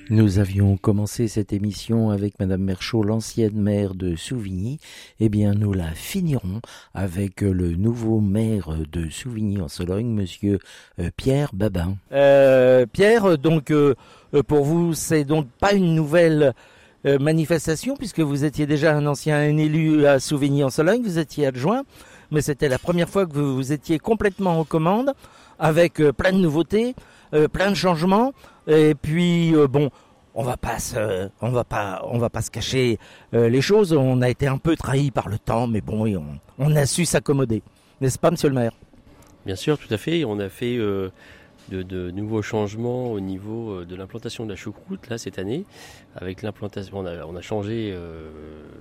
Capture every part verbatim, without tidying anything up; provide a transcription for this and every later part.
Nous avions commencé cette émission avec Madame Merchaud, l'ancienne maire de Souvigny. Eh bien, nous la finirons avec le nouveau maire de Souvigny-en-Sologne, Monsieur euh, Pierre Babin. Euh, Pierre, donc euh, pour vous, c'est donc pas une nouvelle euh, manifestation puisque vous étiez déjà un ancien élu à Souvigny-en-Sologne, vous étiez adjoint, mais c'était la première fois que vous, vous étiez complètement aux commandes avec euh, plein de nouveautés, euh, plein de changements. Et puis euh, bon, on va pas se, on va pas, on va pas se cacher euh, les choses. On a été un peu trahi par le temps, mais bon, on, on a su s'accommoder, n'est-ce pas, Monsieur le Maire? Bien sûr, tout à fait. On a fait euh, de, de nouveaux changements au niveau de l'implantation de la choucroute là cette année, avec l'implantation. On a, on a changé euh,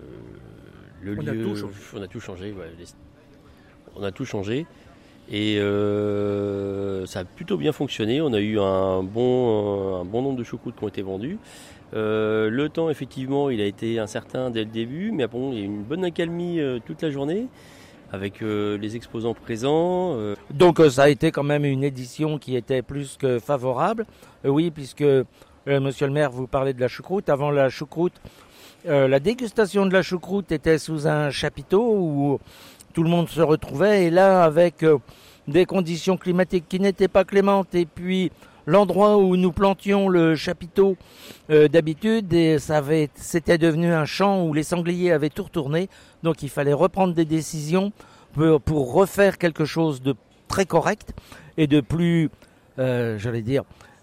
le on lieu. A tout changé. On a tout changé. Ouais, les, on a tout changé. Et euh, ça a plutôt bien fonctionné. On a eu un bon, un bon nombre de choucroutes qui ont été vendues. Euh, le temps, effectivement, il a été incertain dès le début, mais bon, il y a eu une bonne accalmie euh, toute la journée avec euh, les exposants présents. Euh. Donc euh, ça a été quand même une édition qui était plus que favorable. Euh, oui, puisque euh, Monsieur le Maire, vous parlez de la choucroute. Avant la choucroute, euh, la dégustation de la choucroute était sous un chapiteau où tout le monde se retrouvait, et là, avec euh, des conditions climatiques qui n'étaient pas clémentes, et puis l'endroit où nous plantions le chapiteau euh, d'habitude, et ça avait, c'était devenu un champ où les sangliers avaient tout retourné, donc il fallait reprendre des décisions pour, pour refaire quelque chose de très correct et de plus, euh, j'allais dire,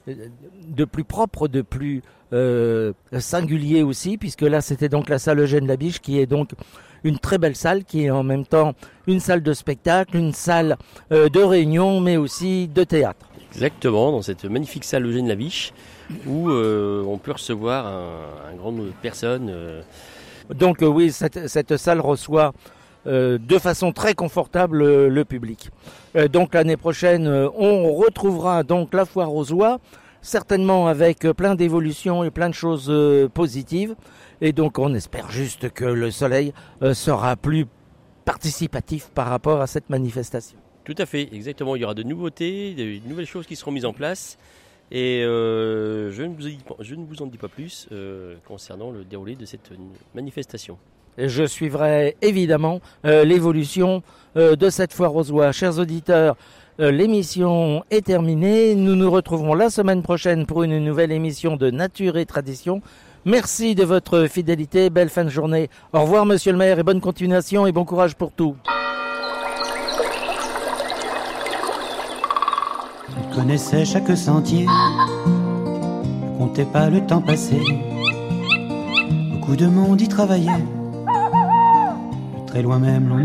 de plus propre, de plus euh, singulier aussi, puisque là c'était donc la salle Eugène Labiche, qui est donc une très belle salle, qui est en même temps une salle de spectacle, une salle euh, de réunion, mais aussi de théâtre. Exactement, dans cette magnifique salle Eugène Labiche, où euh, on peut recevoir un, un grand nombre de personnes. Euh... Donc euh, oui, cette, cette salle reçoit euh, de façon très confortable euh, le public. Euh, donc l'année prochaine, euh, on retrouvera donc la foire aux oies, certainement avec euh, plein d'évolutions et plein de choses euh, positives. Et donc on espère juste que le soleil euh, sera plus participatif par rapport à cette manifestation. Tout à fait, exactement. Il y aura de nouveautés, de nouvelles choses qui seront mises en place. Et euh, je, ne vous, je ne vous en dis pas plus euh, concernant le déroulé de cette manifestation. Et je suivrai évidemment euh, l'évolution euh, de cette foire aux oies. Chers auditeurs, euh, l'émission est terminée. Nous nous retrouverons la semaine prochaine pour une nouvelle émission de Nature et Tradition. Merci de votre fidélité, belle fin de journée. Au revoir Monsieur le Maire et bonne continuation et bon courage pour tout. Il connaissait chaque sentier, ne comptait pas le temps passé. Beaucoup de monde y travaillait, de très loin même l'on